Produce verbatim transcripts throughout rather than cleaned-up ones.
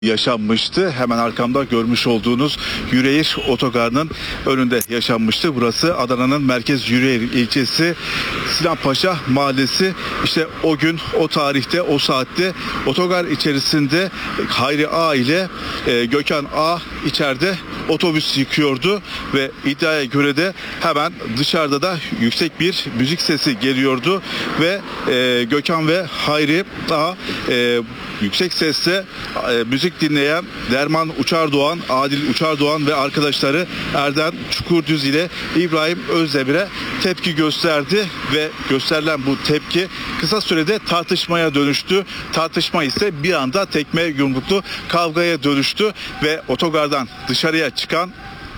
yaşanmıştı. Hemen arkamda görmüş olduğunuz Yüreğir otogarının önünde yaşanmıştı. Burası Adana'nın merkez Yüreğir ilçesi Sinanpaşa mahallesi. İşte o gün, o tarihte, o saatte otogar içerisinde Hayri A ile e, Gökhan A içeride otobüs yıkıyordu ve iddiaya göre de hemen dışarıda da yüksek bir müzik sesi geliyordu ve e, Gökhan ve Hayri A e, yüksek sesle e, müzik dinleyen Derman Uçardoğan, Adil Uçardoğan ve arkadaşları Erdem Çukurdüz ile İbrahim Özdemir'e tepki gösterdi ve gösterilen bu tepki kısa sürede tartışmaya dönüştü. Tartışma ise bir anda tekme yumruklu kavgaya dönüştü ve otogardan dışarıya çıkan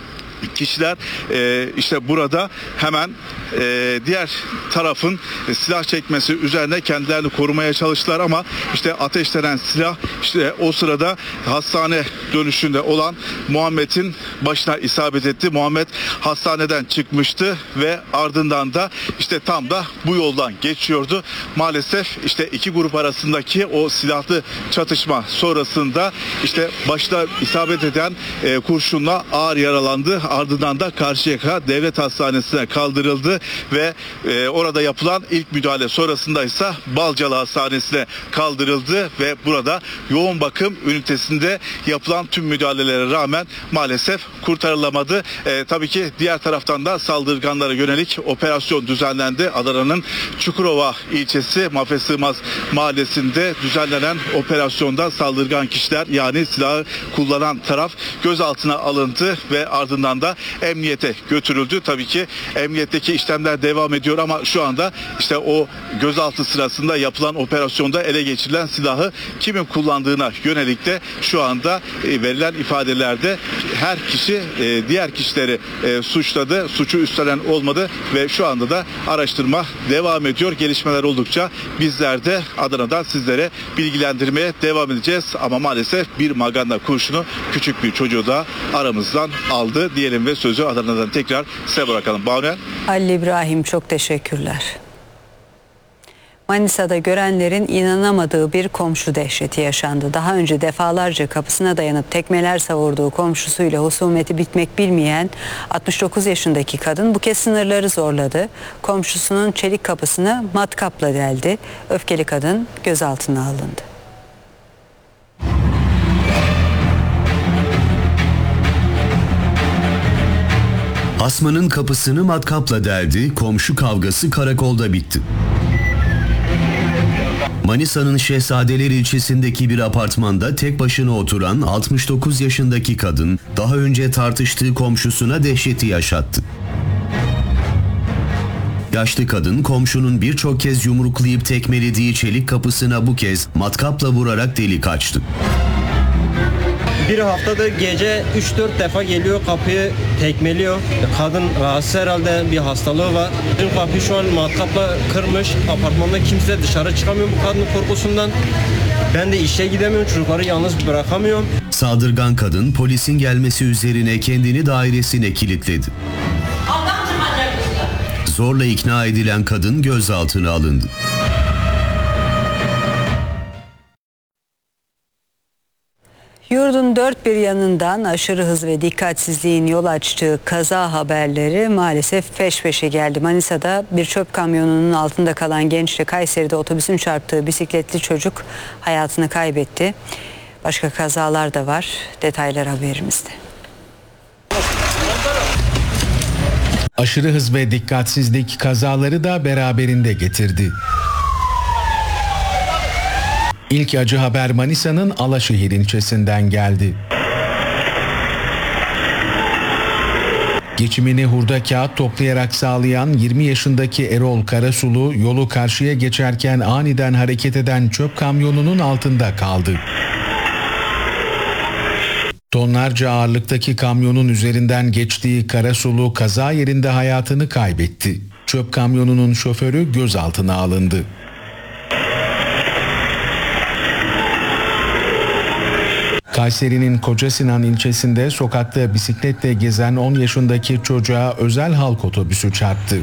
kişiler e, işte burada hemen e, diğer tarafın e, silah çekmesi üzerine kendilerini korumaya çalıştılar ama işte ateşlenen silah işte o sırada hastane dönüşünde olan Muhammed'in başına isabet etti. Muhammed hastaneden çıkmıştı ve ardından da işte tam da bu yoldan geçiyordu. Maalesef işte iki grup arasındaki o silahlı çatışma sonrasında işte başta isabet eden e, kurşunla ağır yaralandı. Ardından da Karşıyaka Devlet Hastanesi'ne kaldırıldı ve e, orada yapılan ilk müdahale sonrasında ise Balcalı Hastanesi'ne kaldırıldı ve burada yoğun bakım ünitesinde yapılan tüm müdahalelere rağmen maalesef kurtarılamadı. E, tabii ki diğer taraftan da saldırganlara yönelik operasyon düzenlendi. Adana'nın Çukurova ilçesi Mafya Sığmaz mahallesinde düzenlenen operasyonda saldırgan kişiler yani silahı kullanan taraf gözaltına alındı ve ardından da emniyete götürüldü. Tabii ki emniyetteki işlemler devam ediyor ama şu anda işte o gözaltı sırasında yapılan operasyonda ele geçirilen silahı kimin kullandığına yönelik de şu anda verilen ifadelerde her kişi diğer kişileri suçladı. Suçu üstlenen olmadı ve şu anda da araştırma devam ediyor. Gelişmeler oldukça bizler de Adana'dan sizlere bilgilendirmeye devam edeceğiz ama maalesef bir maganda kurşunu küçük bir çocuğu da aramızdan aldı diyelim ve sözü Adana'dan tekrar size bırakalım. Banu. Ali İbrahim, çok teşekkürler. Manisa'da görenlerin inanamadığı bir komşu dehşeti yaşandı. Daha önce defalarca kapısına dayanıp tekmeler savurduğu komşusuyla husumeti bitmek bilmeyen altmış dokuz yaşındaki kadın bu kez sınırları zorladı. Komşusunun çelik kapısını matkapla deldi. Öfkeli kadın gözaltına alındı. Asmanın kapısını matkapla deldi, komşu kavgası karakolda bitti. Manisa'nın Şehzadeler ilçesindeki bir apartmanda tek başına oturan altmış dokuz yaşındaki kadın daha önce tartıştığı komşusuna dehşeti yaşattı. Yaşlı kadın komşunun birçok kez yumruklayıp tekmelediği çelik kapısına bu kez matkapla vurarak delik açtı. Bir haftada gece üç dört defa geliyor, kapıyı tekmeliyor. Kadın rahatsız, herhalde bir hastalığı var. Bizim kapıyı şu an matkapla kırmış. Apartmanda kimse dışarı çıkamıyor bu kadının korkusundan. Ben de işe gidemiyorum, çocukları yalnız bırakamıyorum. Saldırgan kadın polisin gelmesi üzerine kendini dairesine kilitledi. Zorla ikna edilen kadın gözaltına alındı. Yurdun dört bir yanından aşırı hız ve dikkatsizliğin yol açtığı kaza haberleri maalesef peş peşe geldi. Manisa'da bir çöp kamyonunun altında kalan gençle Kayseri'de otobüsün çarptığı bisikletli çocuk hayatını kaybetti. Başka kazalar da var. Detaylar haberimizde. Aşırı hız ve dikkatsizlik kazaları da beraberinde getirdi. İlk acı haber Manisa'nın Alaşehir ilçesinden geldi. Geçimini hurda kağıt toplayarak sağlayan yirmi yaşındaki Erol Karasulu yolu karşıya geçerken aniden hareket eden çöp kamyonunun altında kaldı. Tonlarca ağırlıktaki kamyonun üzerinden geçtiği Karasulu kaza yerinde hayatını kaybetti. Çöp kamyonunun şoförü gözaltına alındı. Kayseri'nin Kocasinan ilçesinde sokakta bisikletle gezen on yaşındaki çocuğa özel halk otobüsü çarptı.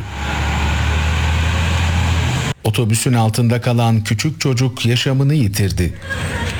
Otobüsün altında kalan küçük çocuk yaşamını yitirdi.